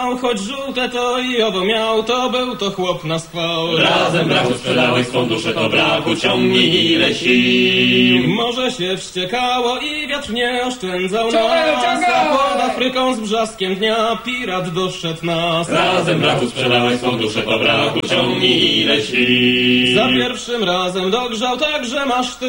Choć żółte to i owo miał, to był to chłop na skwał. Razem brachu sprzedałeś swą duszę, to brachu ciągnij ile sił. Morze się wściekało i wiatr nie oszczędzał nas, a pod Afryką z brzaskiem dnia pirat doszedł nas. Razem brachu sprzedałeś swą duszę, to brachu ciągnij ile sił. Za pierwszym razem dogrzał, także masz ty